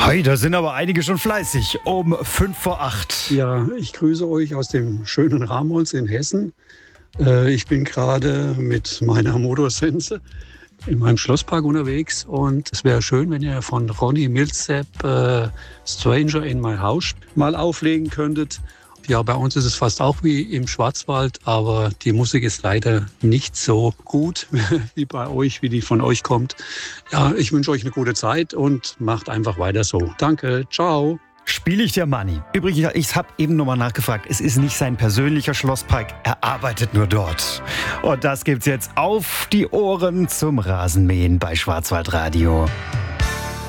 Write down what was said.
Hey, da sind aber einige schon fleißig. Um 7:55. Ja, ich grüße euch aus dem schönen Ramholz in Hessen. Ich bin gerade mit meiner Motorsense in meinem Schlosspark unterwegs und es wäre schön, wenn ihr von Ronny Milsap Stranger in My House mal auflegen könntet. Ja, bei uns ist es fast auch wie im Schwarzwald, aber die Musik ist leider nicht so gut wie bei euch, wie die von euch kommt. Ja, ich wünsche euch eine gute Zeit und macht einfach weiter so. Danke, ciao. Spiele ich der Money. Übrigens, ich habe eben nochmal nachgefragt. Es ist nicht sein persönlicher Schlosspark. Er arbeitet nur dort. Und das gibt's jetzt auf die Ohren zum Rasenmähen bei Schwarzwaldradio.